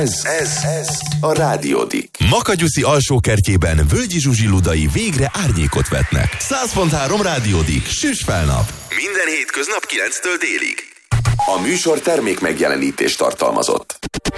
Ez a Rádiódik. Makanyuszi alsókertjében Völgyi Zsuzsi ludai végre árnyékot vetnek. 100.3 Rádiódik, süss fel nap. Minden hétköznap 9-től délig. A műsor termék megjelenítést tartalmazott.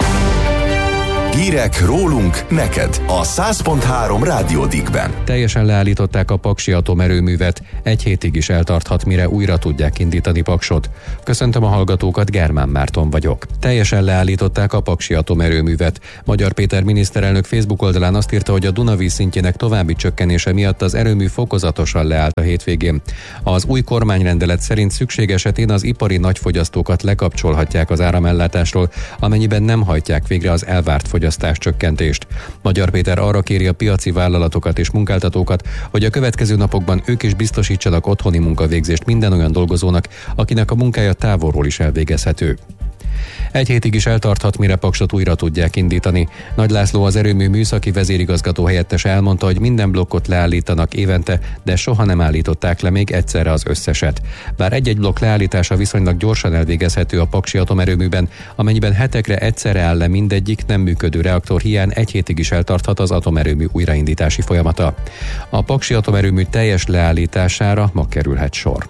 Hírek rólunk, neked a 100.3 Rádiódikben. Teljesen leállították a paksi atomerőművet, egy hétig is eltarthat, mire újra tudják indítani Paksot. Köszöntöm a hallgatókat, Germán Márton vagyok. Teljesen leállították a paksi atomerőművet. Magyar Péter miniszterelnök Facebook oldalán azt írta, hogy a Dunavíz szintjének további csökkenése miatt az erőmű fokozatosan leállt a hétvégén. Az új kormányrendelet szerint szükség esetén az ipari nagyfogyasztókat lekapcsolhatják az áramellátásról, amennyiben nem hajtják végre az elvárt fogyasztás csökkentést. Magyar Péter arra kéri a piaci vállalatokat és munkáltatókat, hogy a következő napokban ők is biztosítsanak otthoni munkavégzést minden olyan dolgozónak, akinek a munkája távolról is elvégezhető. Egy hétig is eltarthat, mire Paksot újra tudják indítani. Nagy László, az erőmű műszaki vezérigazgató helyettese elmondta, hogy minden blokkot leállítanak évente, de soha nem állították le még egyszerre az összeset. Bár egy-egy blokk leállítása viszonylag gyorsan elvégezhető a paksi atomerőműben, amennyiben hetekre egyszerre áll le mindegyik nem működő reaktor hiány, egy hétig is eltarthat az atomerőmű újraindítási folyamata. A paksi atomerőmű teljes leállítására ma kerülhet sor.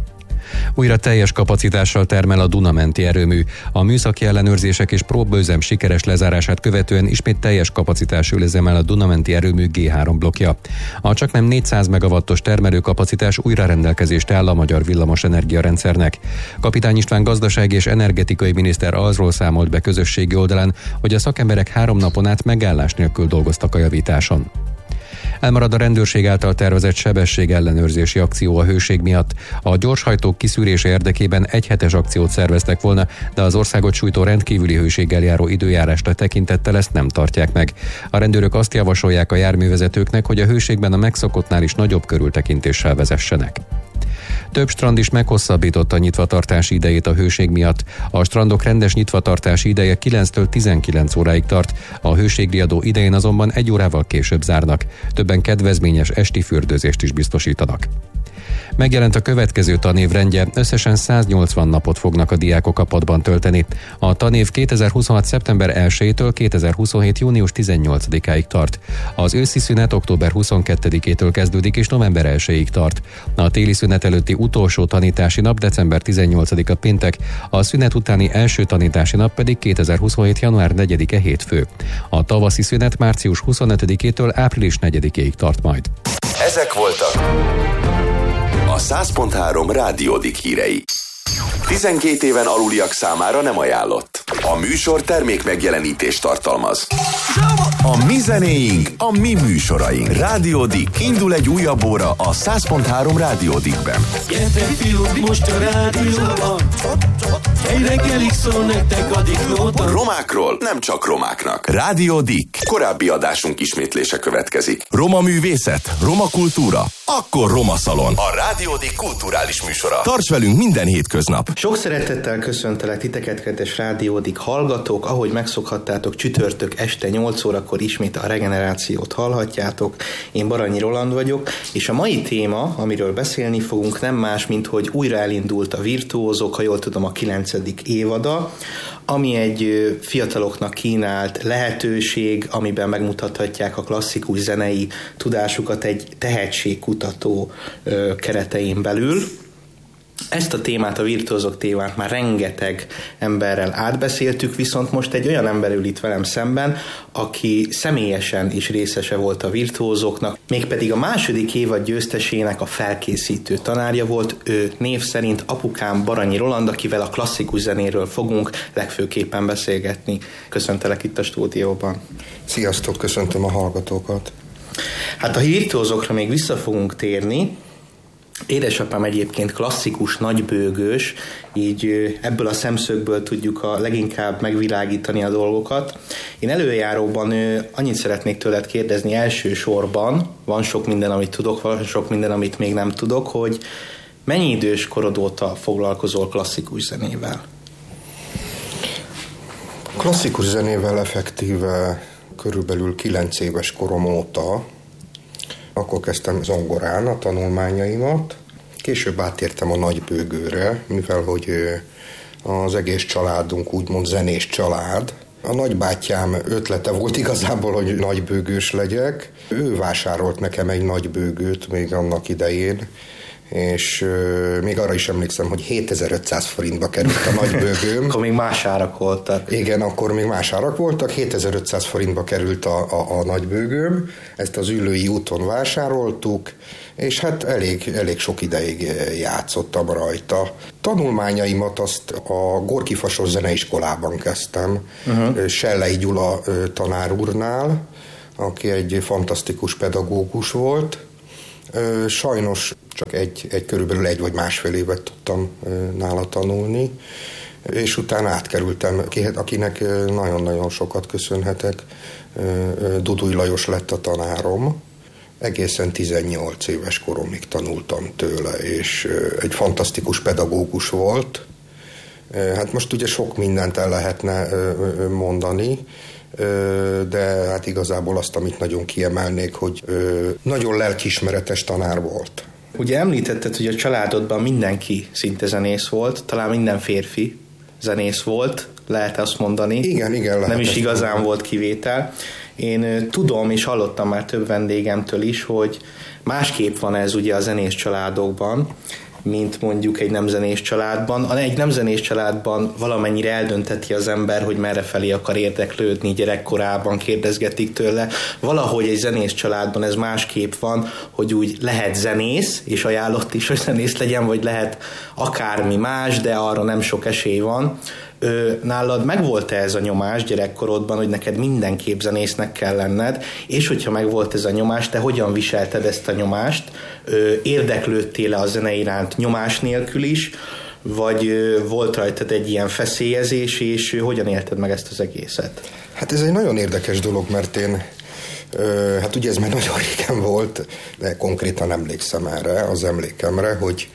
Újra teljes kapacitással termel a Duna-menti erőmű. A műszaki ellenőrzések és próbaüzem sikeres lezárását követően ismét teljes kapacitású üzemel a Duna-menti erőmű G3 blokkja. A csaknem 400 megawattos termelőkapacitás újra rendelkezést áll a magyar villamosenergia rendszernek. Kapitány István gazdasági és energetikai miniszter arról számolt be közösségi oldalán, hogy a szakemberek 3 napon át megállás nélkül dolgoztak a javításon. Elmarad a rendőrség által tervezett sebességellenőrzési akció a hőség miatt. A gyorshajtók kiszűrése érdekében egyhetes akciót szerveztek volna, de az országot sújtó rendkívüli hőséggel járó időjárásra tekintettel ezt nem tartják meg. A rendőrök azt javasolják a járművezetőknek, hogy a hőségben a megszokottnál is nagyobb körültekintéssel vezessenek. Több strand is meghosszabbította nyitvatartási idejét a hőség miatt. A strandok rendes nyitvatartási ideje 9-től 19 óráig tart, a hőségriadó idején azonban 1 órával később zárnak. Többen kedvezményes esti fürdőzést is biztosítanak. Megjelent a következő tanév rendje, összesen 180 napot fognak a diákok a padban tölteni. A tanév 2026. szeptember 1-től 2027. június 18-áig tart. Az őszi szünet október 22-től kezdődik és november 1-ig tart. A téli szünet előtti utolsó tanítási nap december 18-a péntek, a szünet utáni első tanítási nap pedig 2027. január 4-e hétfő. A tavaszi szünet március 25-től április 4-ig tart majd. Ezek voltak a 100.3 Rádiódik hírei. 12 éven aluliak számára nem ajánlott. A műsor termék megjelenítést tartalmaz. A mi zenéink, a mi műsoraink. Rádiódik. Indul egy újabb óra a 100.3 Rádiódikben. Gyertek fiúk, most a rádióban. Egy reggelig szól nektek a diklóban. Romákról nem csak romáknak. Rádiódik. Korábbi adásunk ismétlése következik. Roma művészet, roma kultúra, akkor Roma Szalon. A Rádiódik kulturális műsora. Tarts velünk minden hétköznap. Sok szeretettel köszöntelek titeket, kedves Rádiódik hallgatók, ahogy megszokhattátok, csütörtök este 8 órakor ismét a regenerációt hallhatjátok. Én Baranyi Roland vagyok, és a mai téma, amiről beszélni fogunk, nem más, mint hogy újra elindult a Virtuózok, ha jól tudom, a 9. évada, ami egy fiataloknak kínált lehetőség, amiben megmutathatják a klasszikus zenei tudásukat egy tehetségkutató keretein belül. Ezt a témát, a Virtuózok témát már rengeteg emberrel átbeszéltük, viszont most egy olyan ember ül itt velem szemben, aki személyesen is részese volt a Virtuózoknak, mégpedig a 2. évad győztesének a felkészítő tanárja volt, ő név szerint apukám Baranyi Roland, akivel a klasszikus zenéről fogunk legfőképpen beszélgetni. Köszöntelek itt a stúdióban. Sziasztok, köszöntöm a hallgatókat. Hát a Virtuózokra még vissza fogunk térni. Édesapám egyébként klasszikus nagybőgős, így ebből a szemszögből tudjuk a leginkább megvilágítani a dolgokat. Én előjáróban annyit szeretnék tőled kérdezni elsősorban, van sok minden, amit tudok, van sok minden, amit még nem tudok, hogy mennyi idős korod óta foglalkozol klasszikus zenével? Klasszikus zenével effektíve körülbelül 9 éves korom óta. Akkor kezdtem zongorán a tanulmányaimat, később átértem a nagybőgőre, mivel hogy az egész családunk úgymond zenés család, A nagybátyám ötlete volt igazából, hogy nagybőgős legyek. Ő vásárolt nekem egy nagybőgőt még annak idején, és még arra is emlékszem, hogy 7500 forintba került a nagybőgőm. Akkor még más árak voltak. Igen, akkor még más árak voltak, 7500 forintba került a nagybőgőm, ezt az Üllői úton vásároltuk, és hát elég sok ideig játszottam rajta. Tanulmányaimat azt a Gorki Fasos Zeneiskolában kezdtem, Sellei Gyula tanár úrnál, aki egy fantasztikus pedagógus volt. Sajnos csak körülbelül 1 vagy másfél évet tudtam nála tanulni, és utána átkerültem, akinek nagyon-nagyon sokat köszönhetek, Duduy Lajos lett a tanárom. Egészen 18 éves koromig tanultam tőle, és egy fantasztikus pedagógus volt. Hát most ugye sok mindent el lehetne mondani, de hát igazából azt, amit nagyon kiemelnék, hogy nagyon lelkiismeretes tanár volt. Ugye említetted, hogy a családodban mindenki szinte zenész volt, talán minden férfi zenész volt, lehet azt mondani. Igen, lehet. Nem is igazán volt kivétel. Én tudom, és hallottam már több vendégemtől is, hogy másképp van ez ugye a zenész családokban, mint mondjuk egy nem zenés családban. Egy nem zenés családban valamennyire eldönteti az ember, hogy merre felé akar érdeklődni, gyerekkorában kérdezgetik tőle. Valahogy egy zenés családban ez másképp van, hogy úgy lehet zenész, és ajánlott is, hogy zenész legyen, vagy lehet akármi más, de arra nem sok esély van. Nálad megvolt-e ez a nyomás gyerekkorodban, hogy neked mindenképp zenésznek kell lenned, és hogyha megvolt ez a nyomás, te hogyan viselted ezt a nyomást? Érdeklődtél-e a zene iránt nyomás nélkül is, vagy volt rajtad egy ilyen feszélyezés, és hogyan élted meg ezt az egészet? Hát ez egy nagyon érdekes dolog, mert én, hát ugye ez már nagyon régen volt, de konkrétan emlékszem erre, az emlékemre, hogy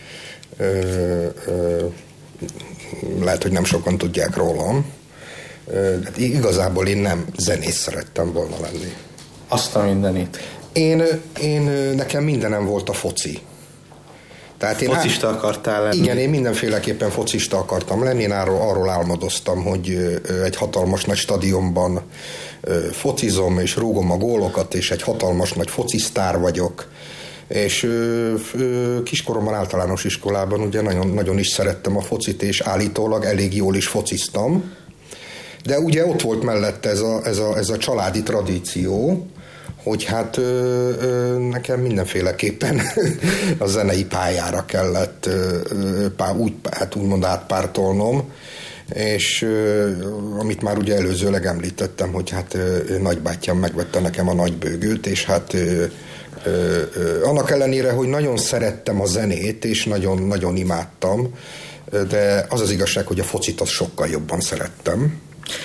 lehet, hogy nem sokan tudják rólam, de igazából én nem zenész szerettem volna lenni. Azt a mindenit. Nekem mindenem volt a foci. Tehát focista akartál lenni? Igen, én mindenféleképpen focista akartam lenni. Én arról álmodoztam, hogy egy hatalmas nagy stadionban focizom, és rúgom a gólokat, és egy hatalmas nagy focisztár vagyok. És kiskoromban általános iskolában ugye nagyon, nagyon is szerettem a focit, és állítólag elég jól is fociztam. De ugye ott volt mellette ez a családi tradíció, hogy hát nekem mindenféleképpen a zenei pályára kellett úgymond átpártolnom, és amit már ugye előzőleg említettem, hogy hát nagybátyám megvette nekem a nagybőgőt, és hát annak ellenére, hogy nagyon szerettem a zenét, és nagyon-nagyon imádtam, de az az igazság, hogy a focit azt sokkal jobban szerettem.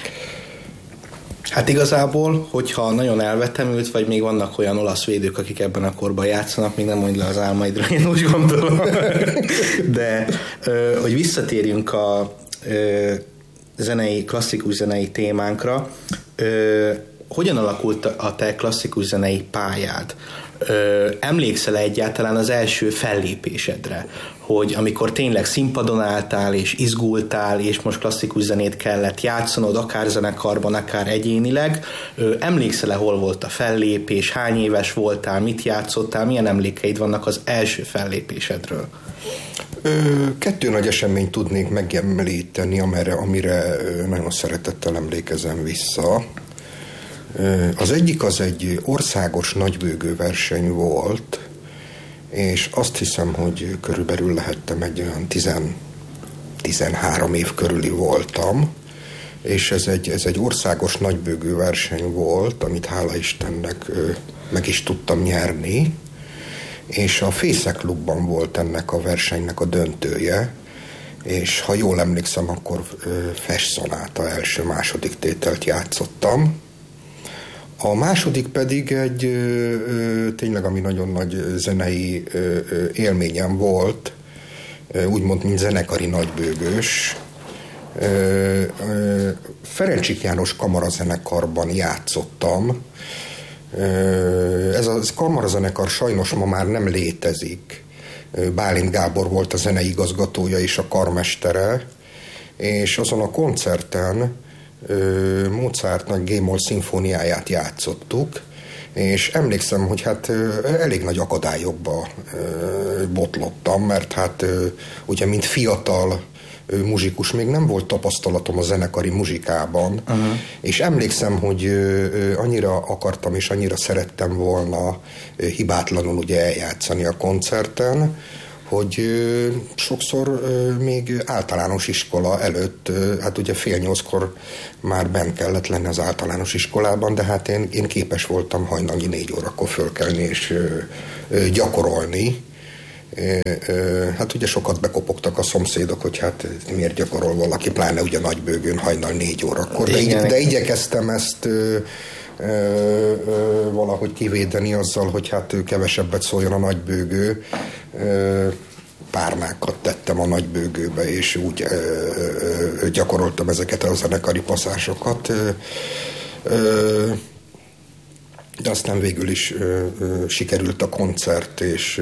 Hát igazából, hogyha nagyon elvetemült, vagy még vannak olyan olasz védők, akik ebben a korban játszanak, még nem mondj le az álmaidra, én úgy gondolom. De hogy visszatérjünk a klasszikus zenei témánkra, hogyan alakult a te klasszikus zenei pályád? Emlékszel egyáltalán az első fellépésedre, hogy amikor tényleg színpadon álltál és izgultál, és most klasszikus zenét kellett játszanod, akár zenekarban, akár egyénileg, emlékszel-e, hol volt a fellépés, hány éves voltál, mit játszottál, milyen emlékeid vannak az első fellépésedről? 2 nagy eseményt tudnék megemlíteni, amire nagyon szeretettel emlékezem vissza. Az egyik az egy országos nagybőgő verseny volt, és azt hiszem, hogy körülbelül lehettem egy olyan 13 év körüli voltam, és ez egy országos nagybőgő verseny volt, amit hála Istennek meg is tudtam nyerni, és a Fészek Klubban volt ennek a versenynek a döntője, és ha jól emlékszem, akkor Fest-szonáta első-második tételt játszottam. A második pedig egy tényleg, ami nagyon nagy zenei élményem volt, úgymond, mint zenekari nagybőgős. Ferencsik János kamarazenekarban játszottam. Ez a kamarazenekar sajnos ma már nem létezik. Bálint Gábor volt a zenei igazgatója és a karmestere, és azon a koncerten Mozart nagy G-moll szimfóniáját játszottuk, és emlékszem, hogy hát elég nagy akadályokba botlottam, mert hát ugye mint fiatal muzsikus még nem volt tapasztalatom a zenekari muzsikában, és emlékszem, hogy annyira akartam és annyira szerettem volna hibátlanul ugye eljátszani a koncerten, hogy sokszor még általános iskola előtt, hát ugye 7:30 már benn kellett lenni az általános iskolában, de hát én képes voltam hajnali 4 órakor fölkelni és gyakorolni. Hát ugye sokat bekopogtak a szomszédok, hogy hát miért gyakorol valaki, pláne ugye Nagybőgőn hajnal 4 órakor. De igyekeztem ezt valahogy kivédeni azzal, hogy hát kevesebbet szóljon a Nagybőgő. Párnákat tettem a Nagybőgőbe, és úgy gyakoroltam ezeket a zenekari paszásokat. De aztán végül is sikerült a koncert, és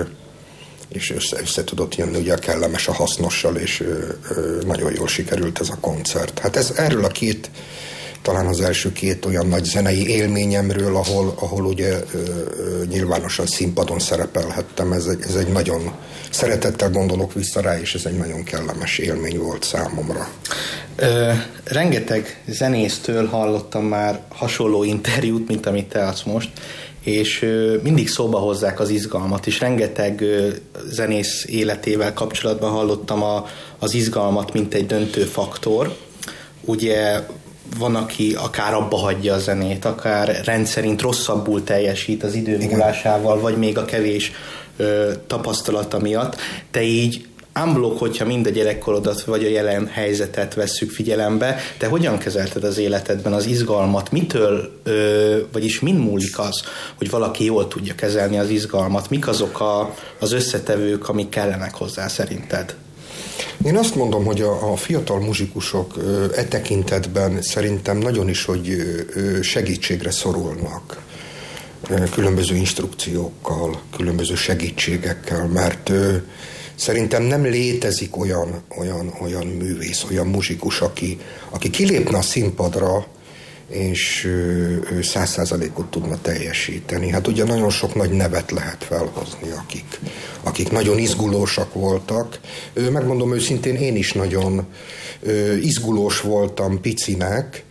össze tudott jönni ugye a kellemes a hasznossal, és nagyon jól sikerült ez a koncert. Hát erről a talán az első 2 olyan nagy zenei élményemről, ahol ugye nyilvánosan színpadon szerepelhettem, ez egy nagyon szeretettel gondolok vissza rá, és ez egy nagyon kellemes élmény volt számomra. Rengeteg zenésztől hallottam már hasonló interjút, mint amit te adsz most, és mindig szóba hozzák az izgalmat, és rengeteg zenész életével kapcsolatban hallottam az izgalmat, mint egy döntő faktor. Ugye van, aki akár abba hagyja a zenét, akár rendszerint rosszabbul teljesít az idő múlásával, vagy még a kevés tapasztalata miatt. Te így unblock, hogyha mind a gyerekkorodat vagy a jelen helyzetet vesszük figyelembe, te hogyan kezelted az életedben az izgalmat? Mitől, vagyis min múlik az, hogy valaki jól tudja kezelni az izgalmat? Mik azok az összetevők, amik kellenek hozzá szerinted? Én azt mondom, hogy a fiatal muzsikusok tekintetben szerintem nagyon is, hogy segítségre szorulnak. Különböző instrukciókkal, különböző segítségekkel, mert szerintem nem létezik olyan művész, olyan muzsikus, aki kilépne a színpadra, és 100%-ot tudna teljesíteni. Hát ugye nagyon sok nagy nevet lehet felhozni, akik nagyon izgulósak voltak. Megmondom őszintén, én is nagyon izgulós voltam picinek.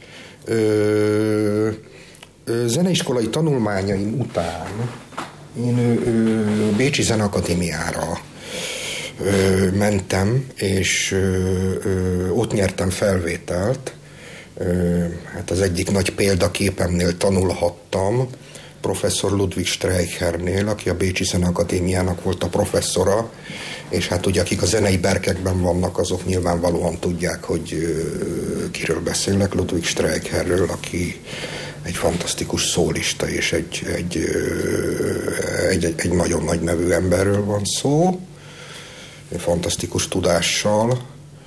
Zeneiskolai tanulmányaim után én Bécsi Zeneakadémiára mentem, és ott nyertem felvételt. Hát az egyik nagy példaképemnél tanulhattam, professzor Ludwig Streichernél, aki a Bécsi Zeneakadémiának volt a professzora, és hát ugye akik a zenei berkekben vannak, azok nyilvánvalóan tudják, hogy kiről beszélek, Ludwig Streicherről, aki egy fantasztikus szólista, és egy nagyon nagy nevű emberről van szó, fantasztikus tudással,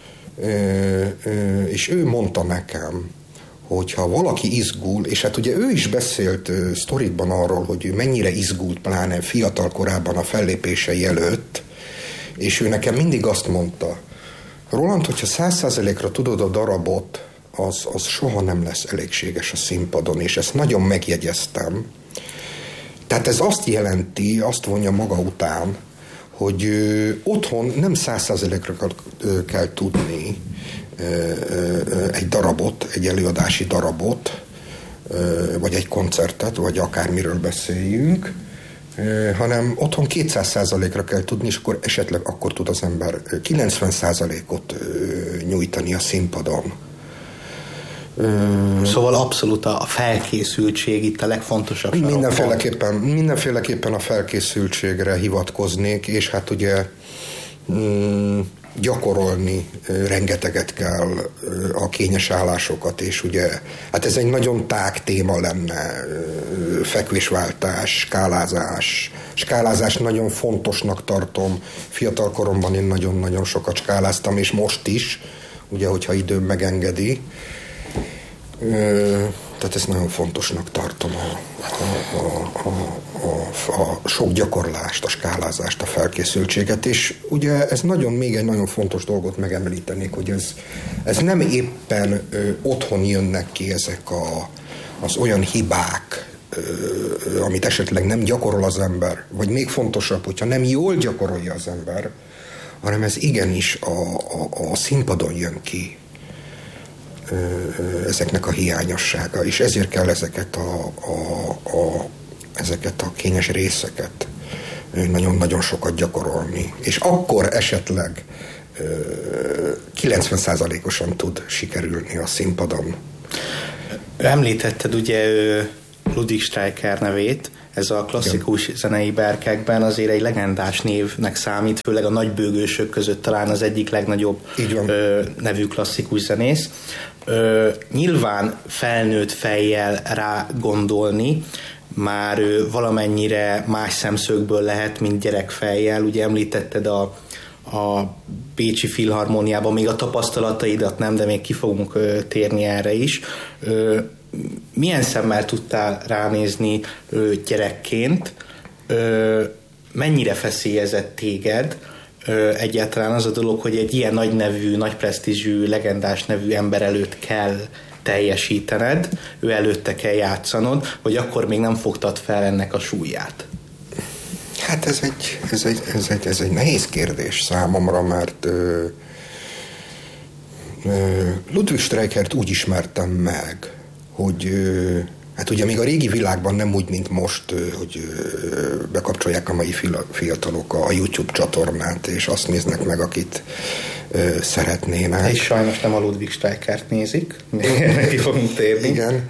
és ő mondta nekem, hogyha valaki izgul, és hát ugye ő is beszélt sztorikban arról, hogy ő mennyire izgult, pláne fiatal korában a fellépései előtt, és ő nekem mindig azt mondta, Roland, hogyha 100%-ra tudod a darabot, az soha nem lesz elégséges a színpadon, és ezt nagyon megjegyeztem. Tehát ez azt jelenti, azt vonja maga után, hogy otthon nem 100%-ra kell tudni egy darabot, egy előadási darabot, vagy egy koncertet, vagy akármiről beszéljünk, hanem otthon 200%-ra kell tudni, és akkor esetleg akkor tud az ember 90%-ot nyújtani a színpadon. Szóval abszolút a felkészültség itt a legfontosabb. Mindenféleképpen a felkészültségre hivatkoznék, és hát ugye gyakorolni rengeteget kell a kényes állásokat, és ugye hát ez egy nagyon tág téma lenne, fekvésváltás, skálázás nagyon fontosnak tartom. Fiatal koromban én nagyon-nagyon sokat skáláztam, és most is, ugye, hogyha időm megengedi. Tehát ezt nagyon fontosnak tartom, a sok gyakorlást, a skálázást, a felkészültséget, és ugye ez még egy nagyon fontos dolgot megemlítenék, hogy ez nem éppen otthon jönnek ki ezek az olyan hibák, amit esetleg nem gyakorol az ember, vagy még fontosabb, hogyha nem jól gyakorolja az ember, hanem ez igenis a színpadon jön ki, ezeknek a hiányossága, és ezért kell ezeket a kényes részeket nagyon-nagyon sokat gyakorolni. És akkor esetleg 90%-osan tud sikerülni a színpadon. Említetted ugye Ludwig Streicher nevét, ez a klasszikus zenei berkekben azért egy legendás névnek számít, főleg a nagybőgősök között talán az egyik legnagyobb nevű klasszikus zenész. Nyilván felnőtt fejjel rá gondolni, már valamennyire más szemszögből lehet, mint gyerekfejjel. Ugye említetted a Bécsi Filharmóniában még a tapasztalataidat nem, de még ki fogunk térni erre is. Milyen szemmel tudtál ránézni gyerekként? Mennyire feszélyezett téged egyáltalán az a dolog, hogy egy ilyen nagy nevű, nagy presztízsű, legendás nevű ember előtt kell teljesítened, ő előtte kell játszanod, vagy akkor még nem fogtad fel ennek a súlyát? Hát ez egy nehéz kérdés számomra, mert Ludwig Streichert úgy ismertem meg, hogy hát ugye még a régi világban nem úgy, mint most, hogy bekapcsolják a mai fiatalok a YouTube csatornát, és azt néznek meg, akit szeretnének. És sajnos nem a Ludwig Streichert nézik, neki fogunk térni. Igen.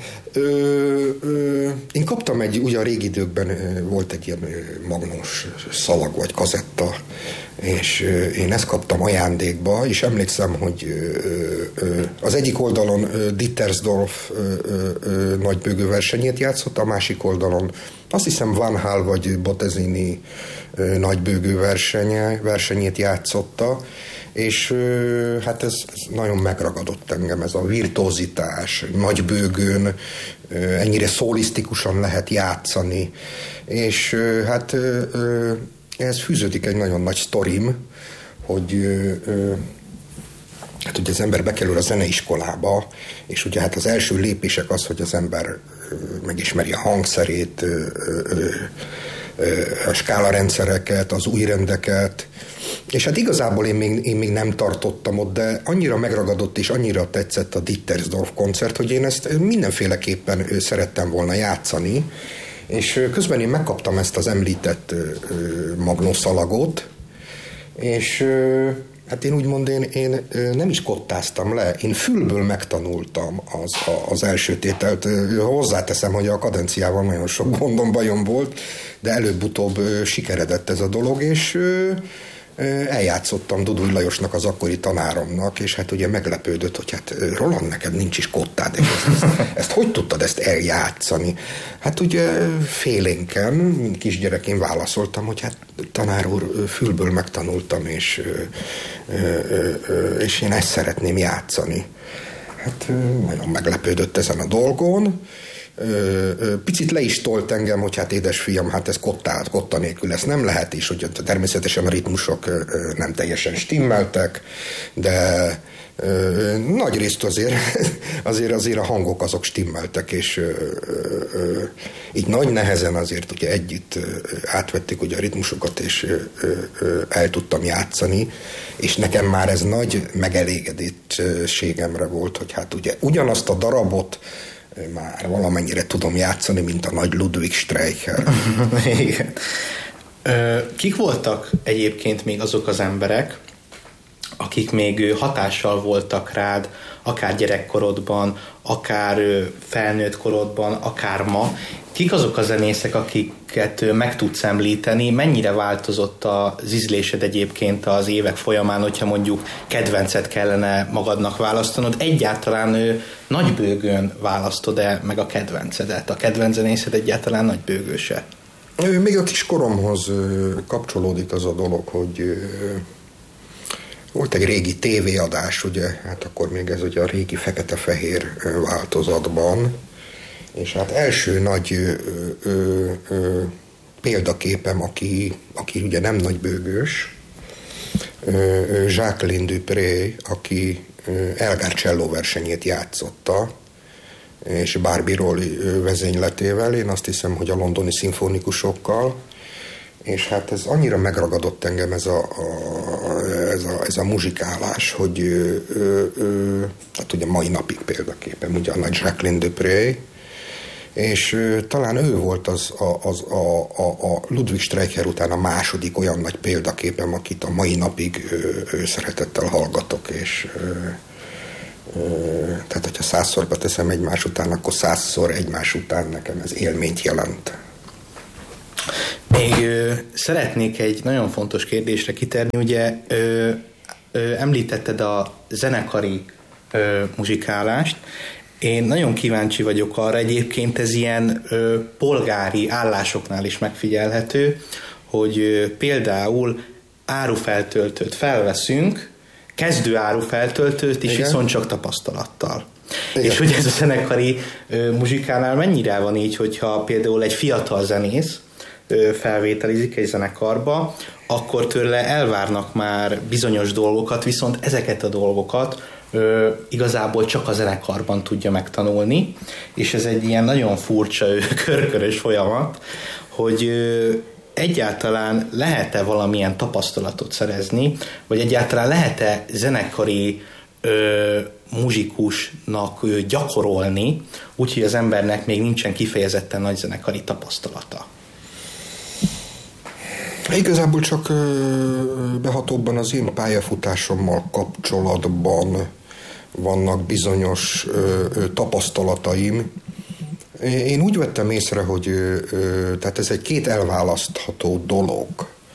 Én kaptam ugye a régi időkben volt egy ilyen magnós szalag vagy kazetta, és én ezt kaptam ajándékba, és emlékszem, hogy az egyik oldalon Dittersdorf nagybőgő versenyét játszott, a másik oldalon azt hiszem Van Hal vagy Bottesini nagybőgő versenyét játszotta, és hát ez nagyon megragadott engem, ez a virtuozitás, nagybőgőn ennyire szólisztikusan lehet játszani, és hát ehhez fűződik egy nagyon nagy sztorim, hogy hát ugye az ember bekerül a zeneiskolába, és ugye hát az első lépések az, hogy az ember megismeri a hangszerét, a skálarendszereket, az új rendeket, és hát igazából én még nem tartottam ott, de annyira megragadott és annyira tetszett a Dittersdorf koncert, hogy én ezt mindenféleképpen szerettem volna játszani, és közben én megkaptam ezt az említett magnószalagot, és hát én úgymond én nem is kottáztam le, én fülből megtanultam az első tételt. Hozzáteszem, hogy a kadenciával nagyon sok gondom, bajom volt, de előbb-utóbb sikeredett ez a dolog, és eljátszottam Duduly Lajosnak, az akkori tanáromnak, és hát ugye meglepődött, hogy hát Roland, neked nincs is kottád, ezt hogy tudtad ezt eljátszani? Hát ugye félénken, mint kisgyerek én válaszoltam, hogy hát tanár úr, fülből megtanultam, és én ezt szeretném játszani. Hát nagyon meglepődött ezen a dolgon, picit le is tolt engem, hogy hát édesfiam, hát ez kotta nélkül ezt nem lehet, és hogy természetesen a ritmusok nem teljesen stimmeltek, de nagy részt azért a hangok azok stimmeltek, és így nagy nehezen azért ugye együtt átvettük ugye a ritmusokat, és el tudtam játszani, és nekem már ez nagy megelégedettségemre volt, hogy hát ugye ugyanazt a darabot már valamennyire tudom játszani, mint a nagy Ludwig Streicher. Igen. Kik voltak egyébként még azok az emberek, akik még hatással voltak rád, akár gyerekkorodban, akár felnőtt korodban, akár ma? Kik azok a zenészek, akiket meg tudsz említeni? Mennyire változott az ízlésed egyébként az évek folyamán, hogyha mondjuk kedvencet kellene magadnak választanod? Egyáltalán nagybőgőn választod-e meg a kedvencedet? A kedvenc zenészed egyáltalán nagybőgőse? Még a kis koromhoz kapcsolódik az a dolog, hogy volt egy régi tévéadás, ugye, hát akkor még ez ugye a régi fekete-fehér változatban, És hát első nagy példaképem, aki ugye nem nagybőgős, Jacqueline Dupré, aki Elgar Cello versenyét játszotta, és Barbie-ról vezényletével, én azt hiszem, hogy a londoni szimfonikusokkal, és hát ez annyira megragadott engem ez a muzsikálás, hogy hát ugye mai napig példaképem, ugye a nagy Jacqueline Dupré, és talán ő volt a Ludwig Streicher után a második olyan nagy példaképem, akit a mai napig szeretettel hallgatok, és tehát hogyha 100-szor beteszem egymás után, akkor 100-szor egymás után nekem ez élményt jelent. Még szeretnék egy nagyon fontos kérdésre kitérni, ugye említetted a zenekari muzsikálást. Én nagyon kíváncsi vagyok arra, egyébként ez ilyen polgári állásoknál is megfigyelhető, hogy például árufeltöltőt felveszünk, kezdő árufeltöltőt is, igen, viszont csak tapasztalattal. Igen. És ugye ez a zenekari muzsikánál mennyire van így, hogyha például egy fiatal zenész felvételizik egy zenekarba, akkor tőle elvárnak már bizonyos dolgokat, viszont ezeket a dolgokat igazából csak a zenekarban tudja megtanulni, és ez egy ilyen nagyon furcsa körkörös folyamat, hogy egyáltalán lehet-e valamilyen tapasztalatot szerezni, vagy egyáltalán lehet-e zenekari muzsikusnak gyakorolni, úgyhogy az embernek még nincsen kifejezetten nagy zenekari tapasztalata. Igazából csak behatóbban az én pályafutásommal kapcsolatban vannak bizonyos tapasztalataim. Én úgy vettem észre, hogy tehát ez egy két elválasztható dolog.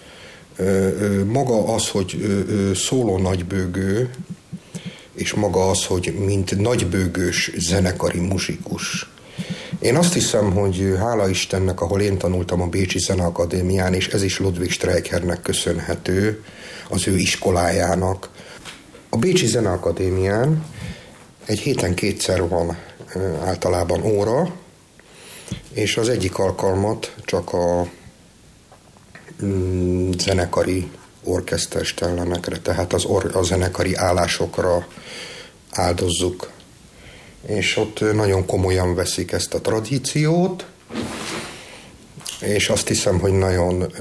Maga az, hogy szóló nagybőgő, és maga az, hogy mint nagybőgős zenekari muzsikus. Én azt hiszem, hogy hála Istennek, ahol én tanultam a Bécsi Zeneakadémián, és ez is Ludwig Streichernek köszönhető, az ő iskolájának. A Bécsi Zeneakadémián egy héten 2-szer van általában óra, és az egyik alkalmat csak a zenekari orkeszterstellenekre, tehát a zenekari állásokra áldozzuk. És ott nagyon komolyan veszik ezt a tradíciót, és azt hiszem, hogy nagyon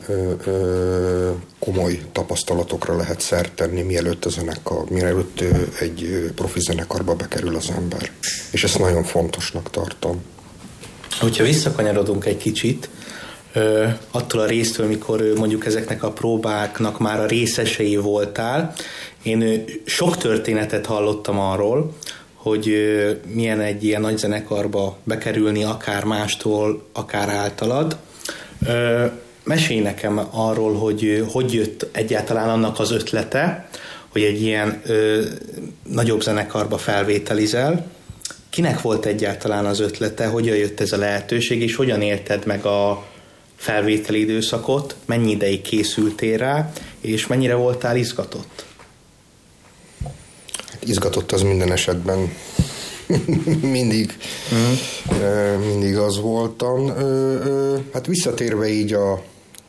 komoly tapasztalatokra lehet szert tenni, mielőtt egy profi zenekarba bekerül az ember. És ezt nagyon fontosnak tartom. Hogyha visszakanyarodunk egy kicsit, attól a résztől, mikor mondjuk ezeknek a próbáknak már a részesei voltál, én sok történetet hallottam arról, hogy milyen egy ilyen nagy zenekarba bekerülni, akár mástól, akár általad. Mesélj nekem arról, hogy jött egyáltalán annak az ötlete, hogy egy ilyen nagyobb zenekarba felvételizel. Kinek volt egyáltalán az ötlete, hogyan jött ez a lehetőség, és hogyan élted meg a felvételi időszakot, mennyi ideig készültél rá, és mennyire voltál izgatott? Izgatott az minden esetben. mindig az voltam. Hát visszatérve így a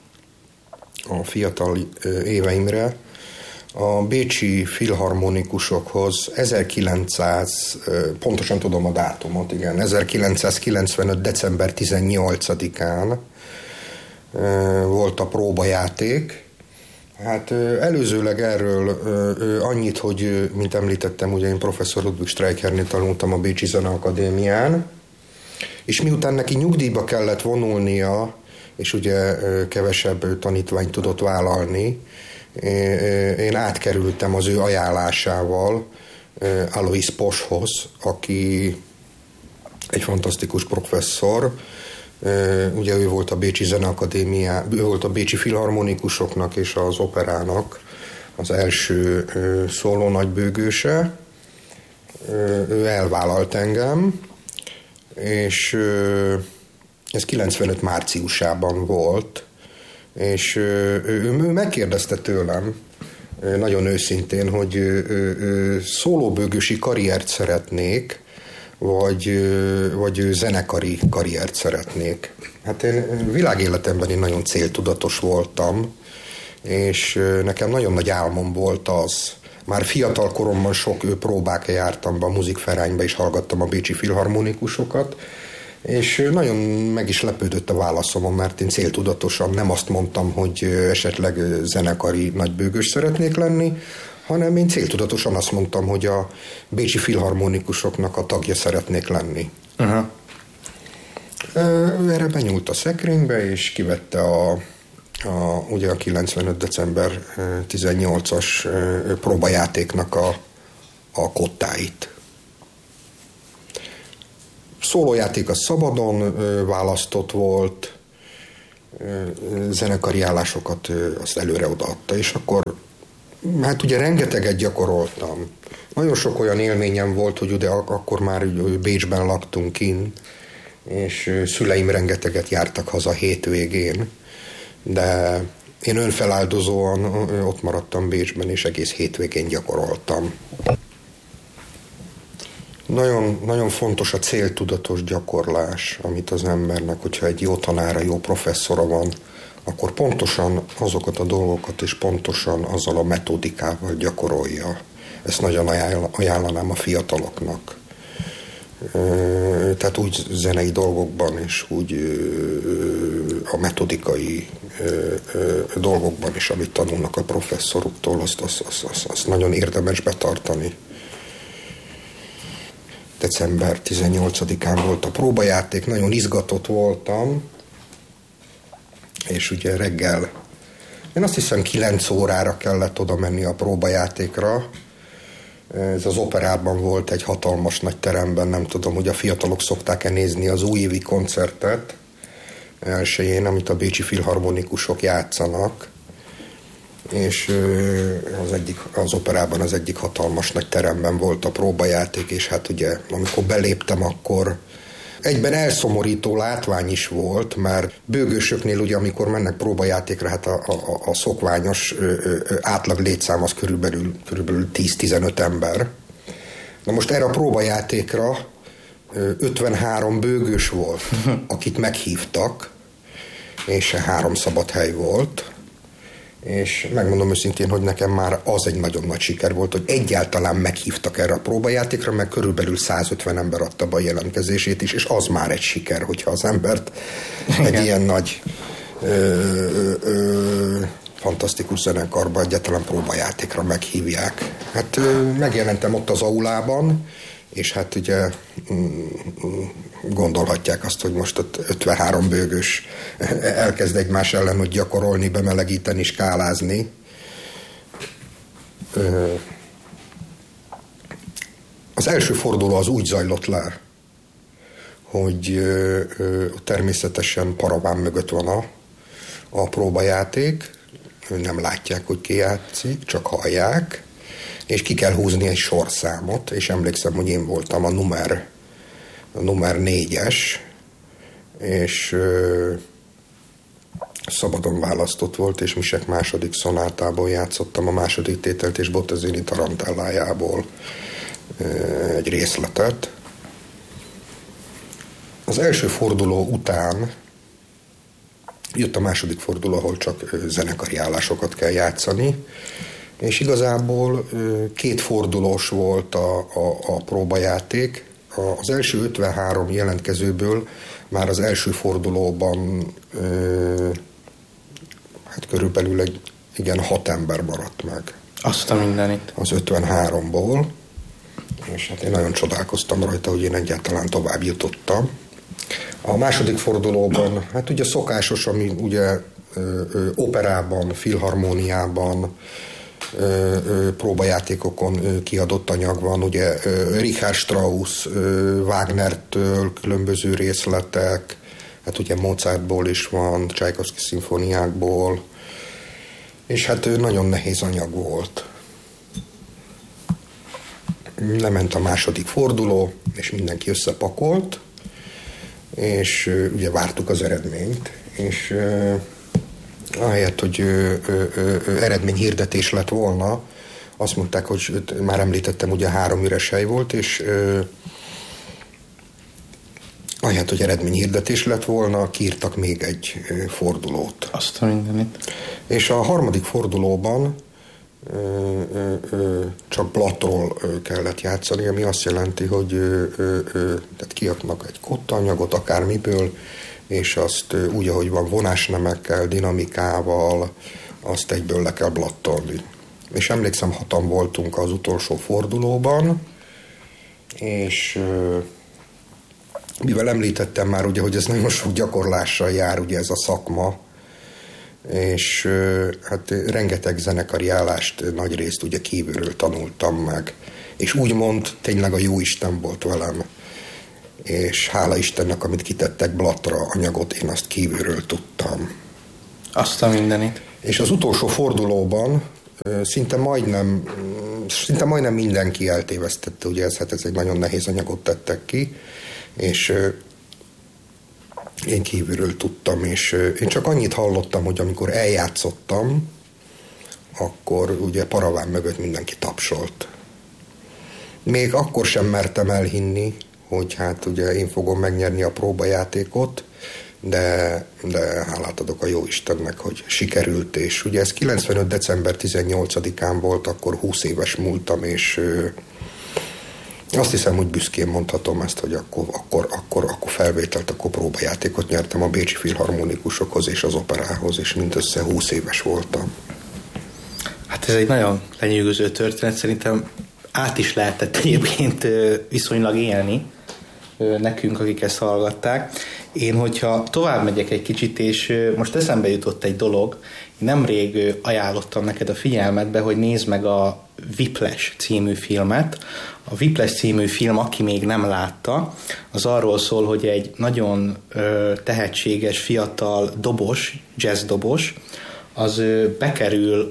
fiatal éveimre, a bécsi filharmonikusokhoz pontosan tudom a dátumot, igen, 1995. december 18-án volt a próbajáték. Hát előzőleg erről annyit, hogy, mint említettem, ugye én professzor Ludwig Streichernél tanultam a Bécsi Zeneakadémián, és miután neki nyugdíjba kellett vonulnia, és ugye kevesebb tanítványt tudott vállalni, én átkerültem az ő ajánlásával Alois Poshoz, aki egy fantasztikus professzor. Ugye ő volt a Bécsi Zeneakadémia, ő volt a bécsi filharmonikusoknak és az operának az első szóló nagybőgőse. Ő elvállalt engem, és ez 95 márciusában volt, és ő megkérdezte tőlem nagyon őszintén, hogy szólóbőgősi karriert szeretnék, vagy zenekari karriert szeretnék. Hát én világéletemben én nagyon céltudatos voltam, és nekem nagyon nagy álmom volt az. Már fiatal koromban sok próbákra jártam be a Musikvereinbe, és hallgattam a bécsi filharmonikusokat, és nagyon meg is lepődött a válaszomon, mert én céltudatosan nem azt mondtam, hogy esetleg zenekari nagybőgős szeretnék lenni, hanem én céltudatosan azt mondtam, hogy a bécsi filharmonikusoknak a tagja szeretnék lenni. Uh-huh. Erre benyúlt a szekrénybe, és kivette ugye a 95. december 18-as próbajátéknak a kottáit. Szólójáték a szabadon választott volt, zenekari állásokat azt előre odaadta, és akkor hát ugye rengeteget gyakoroltam. Nagyon sok olyan élményem volt, hogy ugye akkor már Bécsben laktunk kint, és szüleim rengeteget jártak haza hétvégén, de én önfeláldozóan ott maradtam Bécsben, és egész hétvégén gyakoroltam. Nagyon, nagyon fontos a céltudatos gyakorlás, amit az embernek, hogyha egy jó tanára, jó professzora van, akkor pontosan azokat a dolgokat és pontosan azzal a metodikával gyakorolja. Ezt nagyon ajánlanám a fiataloknak. Tehát úgy zenei dolgokban és úgy a metodikai dolgokban is, amit tanulnak a professzoruktól, azt nagyon érdemes betartani. December 18-án volt a próbajáték, nagyon izgatott voltam, és ugye reggel, én azt hiszem 9 órára kellett oda menni a próbajátékra. Ez az operában volt egy hatalmas nagy teremben, nem tudom, hogy a fiatalok szokták-e nézni az újévi koncertet elsőjén, amit a bécsi filharmonikusok játszanak, és az operában az egyik hatalmas nagy teremben volt a próbajáték, és hát ugye amikor beléptem, akkor egyben elszomorító látvány is volt, mert bőgősöknél ugye amikor mennek próbajátékra, hát a szokványos átlag létszám az körülbelül 10-15 ember. Na most erre a próbajátékra 53 bőgős volt, akit meghívtak, és 3 szabad hely volt. És megmondom őszintén, hogy nekem már az egy nagyon nagy siker volt, hogy egyáltalán meghívtak erre a próbajátékra, mert körülbelül 150 ember adta be a jelentkezését is, és az már egy siker, hogyha az embert egy ilyen nagy fantasztikus zenekarba egyáltalán próbajátékra meghívják. Hát megjelentem ott az aulában, és hát ugye gondolhatják azt, hogy most ott 53 bőgős elkezd egymás ellen hogy gyakorolni, bemelegíteni, skálázni. Az első forduló az úgy zajlott le, hogy természetesen paraván mögött van a próbajáték, nem látják, hogy ki játszik, csak hallják, és ki kell húzni egy sorszámot, és emlékszem, hogy én voltam a numer 4-es, és szabadon választott volt, és Misek második szonátából játszottam a második tételt, és Bottesini tarantellájából egy részletet. Az első forduló után jött a második forduló, ahol csak zenekari állásokat kell játszani, és igazából 2 fordulós volt a próbajáték. Az első 53 jelentkezőből már az első fordulóban hát körülbelül 6 ember maradt meg. Azt a mindenit. Az 53-ból, és hát én nagyon csodálkoztam rajta, hogy én egyáltalán tovább jutottam. A második fordulóban, hát ugye szokásos, ami ugye operában, filharmóniában, próbajátékokon kiadott anyag van, ugye Richard Strauss, Wagnertől különböző részletek, hát ugye Mozartból is van, Csajkovszky szimfóniákból, és hát nagyon nehéz anyag volt. Lement a második forduló, és mindenki összepakolt, és ugye vártuk az eredményt, és ahelyett, hogy eredményhirdetés lett volna, azt mondták, hogy már említettem, ugye 3 üres hely volt, és ahelyett, hogy eredményhirdetés lett volna, kiírtak még egy fordulót. Azt a mindenit. És a harmadik fordulóban csak blattról kellett játszani, ami azt jelenti, hogy tehát kiadnak egy kottanyagot akármiből, és azt úgy, ahogy van, vonásnemekkel, dinamikával, azt egyből le kell blattolni. És emlékszem, 6-an voltunk az utolsó fordulóban, és mivel említettem már, ugye, hogy ez nagyon sok gyakorlással jár, ugye ez a szakma, és hát rengeteg zenekari állást nagy részt ugye kívülről tanultam meg. És úgymond tényleg a Jóisten volt velem. És hála Istennek, amit kitettek blattra anyagot, én azt kívülről tudtam. Azt a mindenit. És az utolsó fordulóban szinte majdnem mindenki eltévesztette, ugye ez egy nagyon nehéz anyagot tettek ki, és én kívülről tudtam, és én csak annyit hallottam, hogy amikor eljátszottam, akkor ugye paraván mögött mindenki tapsolt. Még akkor sem mertem elhinni, hogy hát ugye én fogom megnyerni a próbajátékot, de hálát adok a Jóistennek, hogy sikerült, és ugye ez 95. december 18-án volt, akkor 20 éves múltam, és azt hiszem, hogy büszkén mondhatom ezt, hogy akkor felvételt, akkor próbajátékot nyertem a Bécsi Filharmonikusokhoz és az operához, és mindössze 20 éves voltam. Hát ez egy nagyon lenyűgöző történet, szerintem át is lehetett egyébként viszonylag élni nekünk, akik ezt hallgatták. Én, hogyha tovább megyek egy kicsit, és most eszembe jutott egy dolog, nemrég ajánlottam neked a figyelmetbe, hogy nézd meg a Whiplash című filmet. A Whiplash című film, aki még nem látta, az arról szól, hogy egy nagyon tehetséges, fiatal dobos, jazzdobos, az bekerül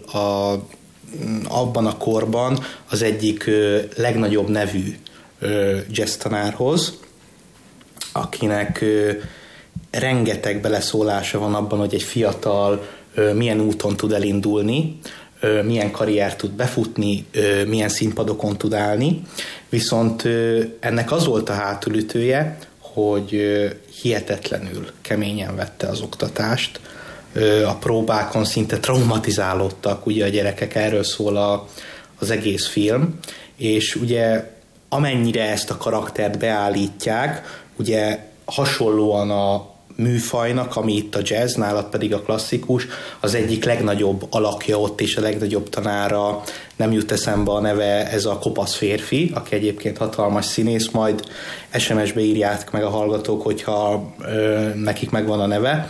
abban a korban az egyik legnagyobb nevű jazztanárhoz, akinek rengeteg beleszólása van abban, hogy egy fiatal milyen úton tud elindulni, milyen karriert tud befutni, milyen színpadokon tud állni. Viszont ennek az volt a hátulütője, hogy hihetetlenül keményen vette az oktatást. A próbákon szinte traumatizálódtak ugye a gyerekek, erről szól az egész film. És ugye amennyire ezt a karaktert beállítják, ugye hasonlóan a műfajnak, ami itt a jazz, nálad pedig a klasszikus, az egyik legnagyobb alakja ott és a legnagyobb tanára, nem jut eszembe a neve, ez a kopasz férfi, aki egyébként hatalmas színész, majd SMS-be írják meg a hallgatók, hogyha nekik megvan a neve.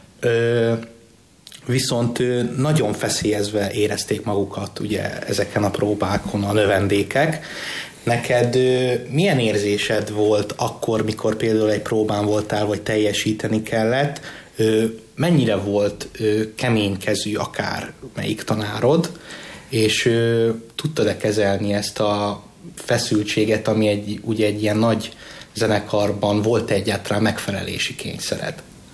Viszont nagyon feszélyezve érezték magukat ugye ezeken a próbákon a növendékek. Neked milyen érzésed volt akkor, mikor például egy próbán voltál, vagy teljesíteni kellett? Mennyire volt keménykezű akár melyik tanárod, és tudtad-e kezelni ezt a feszültséget, ami ugye egy ilyen nagy zenekarban volt egyáltalán megfelelési kényszered?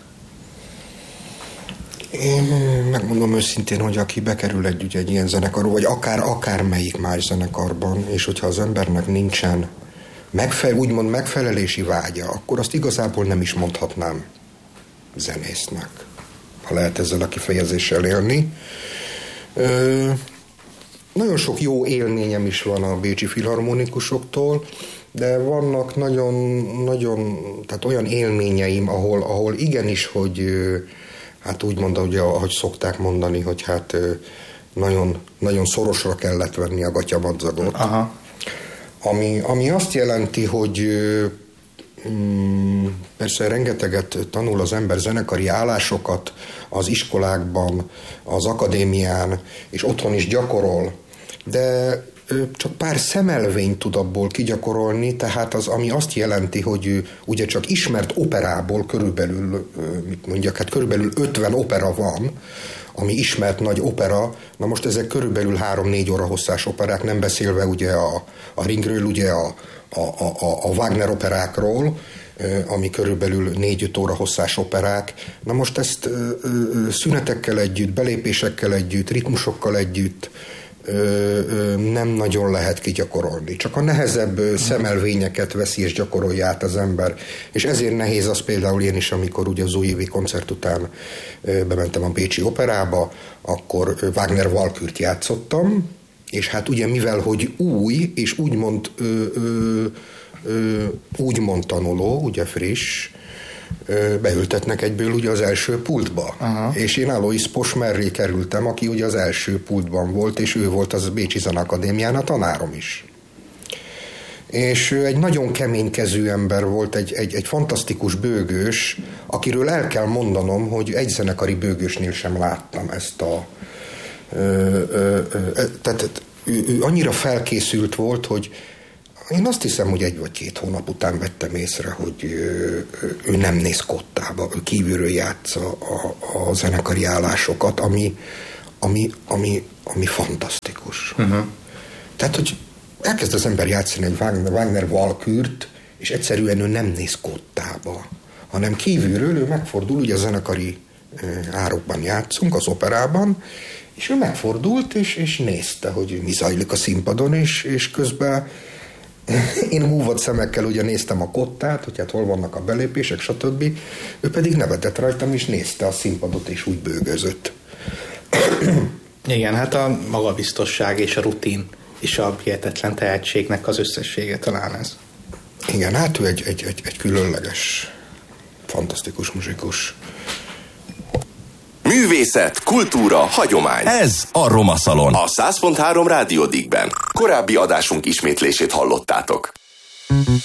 Én megmondom őszintén, hogy aki bekerül egy ilyen zenekarba, vagy akármelyik más zenekarban, és hogyha az embernek nincsen úgymond megfelelési vágya, akkor azt igazából nem is mondhatnám zenésznek, ha lehet ezzel a kifejezéssel élni. Nagyon sok jó élményem is van a bécsi filharmonikusoktól, de vannak nagyon tehát olyan élményeim, ahol igenis, hogy hát úgy mondom, ugye, ahogy szokták mondani, hogy hát nagyon, nagyon szorosra kellett venni a gatyamadzagot. Aha. Ami azt jelenti, hogy persze rengeteget tanul az ember zenekari állásokat az iskolákban, az akadémián, és otthon is gyakorol, de csak pár szemelvényt tud abból kigyakorolni, tehát az, ami azt jelenti, hogy ugye csak ismert operából körülbelül, körülbelül 50 opera van, ami ismert nagy opera, na most ezek körülbelül 3-4 óra hosszás operák, nem beszélve ugye a Ringről, ugye a Wagner operákról, ami körülbelül 4-5 óra hosszás operák. Na most ezt szünetekkel együtt, belépésekkel együtt, ritmusokkal együtt, nem nagyon lehet kigyakorolni. Csak a nehezebb szemelvényeket veszi és gyakorolja át az ember. És ezért nehéz az például én is, amikor ugye az újévi koncert után bementem a Bécsi Operába, akkor Wagner Walkürt játszottam, és hát ugye mivel, hogy új, és úgymond tanuló, ugye friss, beültetnek egyből ugye az első pultba. Aha. És én Alois Pos mellé kerültem, aki ugye az első pultban volt, és ő volt az Bécsi Zenakadémián a tanárom is. És ő egy nagyon keménykezű ember volt, egy fantasztikus bőgős, akiről el kell mondanom, hogy egy zenekari bőgősnél sem láttam ezt a... Tehát ő annyira felkészült volt, hogy én azt hiszem, hogy 1 vagy 2 hónap után vettem észre, hogy ő nem néz kottába, ő kívülről játsza a zenekari állásokat, ami fantasztikus. Uh-huh. Tehát, hogy elkezd az ember játszani egy Wagner Walkürt, és egyszerűen ő nem néz kottába, hanem kívülről ő megfordul, ugye a zenekari árokban játszunk, az operában, és ő megfordult, és nézte, hogy mi zajlik a színpadon, és közben én húzott szemekkel ugye néztem a kottát, hogy hát hol vannak a belépések, stb. Ő pedig nevetett rajtam, és nézte a színpadot, és úgy bőgözött. Igen, hát a magabiztosság és a rutin és a hihetetlen tehetségnek az összessége talán ez. Igen, hát ő egy különleges, fantasztikus muzsikus. Művészet, kultúra, hagyomány. Ez a Roma Szalon. A 100.3 Rádió Digben. Korábbi adásunk ismétlését hallottátok.